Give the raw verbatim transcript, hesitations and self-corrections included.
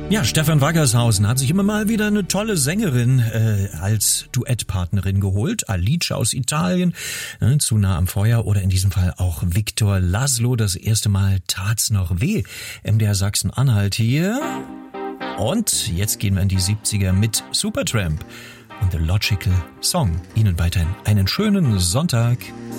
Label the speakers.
Speaker 1: Ja, Stefan Waggershausen hat sich immer mal wieder eine tolle Sängerin äh, als Duettpartnerin geholt. Alice aus Italien, äh, zu nah am Feuer, oder in diesem Fall auch Viktor Laszlo. Das erste Mal Tat's noch weh. M D R Sachsen-Anhalt hier. Und jetzt gehen wir in die siebziger mit Supertramp und The Logical Song. Ihnen weiterhin einen schönen Sonntag.